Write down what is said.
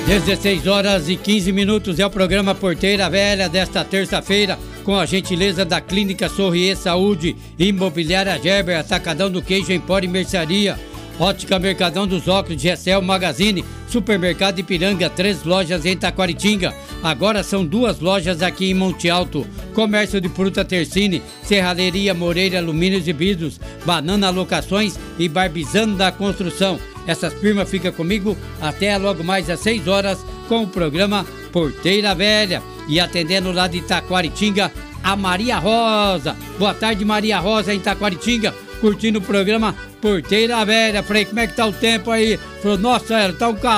16 horas e 15 minutos é o programa Porteira Velha desta terça-feira, com a gentileza da Clínica Sorrier Saúde, Imobiliária Gerber, Atacadão do Queijo, Empório e Mercearia, Ótica Mercadão dos Óculos, Gessel Magazine, Supermercado Ipiranga, 3 lojas em Taquaritinga. Agora são 2 lojas aqui em Monte Alto. Comércio de Fruta Tercine, Serralheria Moreira Alumínios e Vidros, Banana Locações e Barbizano da Construção. Essas firmas ficam comigo até logo mais às 6 horas com o programa Porteira Velha. E atendendo lá de Taquaritinga, a Maria Rosa. Boa tarde, Maria Rosa, em Taquaritinga, curtindo o programa Porteira Velha. Falei, como é que tá o tempo aí? Falou, nossa, tá um calor.